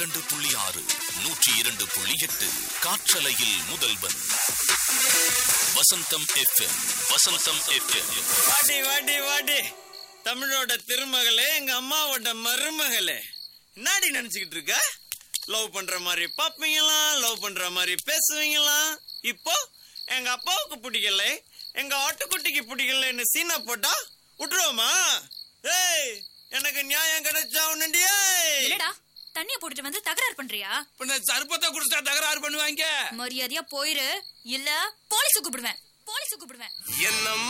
2.6 102.8 காற்றலையில் முதல்வன் வசந்தம் FM. வசந்தம் FM. வாடி வாடி வாடி தமிழோட திருமகளே, எங்க அம்மாவோட மருமகளே, என்னடி நினைச்சுக்கிட்டு இருக்க? லவ் பண்ற மாதிரி பாப்பீங்களாம், லவ் பண்ற மாதிரி பேசுவீங்களாம். இப்போ எங்க அப்பாவுக்கு பிடிக்கல, எங்க ஆட்டுக்குட்டிக்கு பிடிக்கலன்னு சீனா போட்டா விட்டுருவோமா? ஏய், எனக்கு நியாயம் கிடைச்சா உன்னுண்டியே. தண்ணிய போட்டுட்டு வந்து தகராறு பண்றியா? சர்பத்தை குடிச்சா தகராறு பண்ணுவாங்க. மரியாதையா போயிரு, இல்ல போலீஸ் கூப்பிடுவேன். என்ன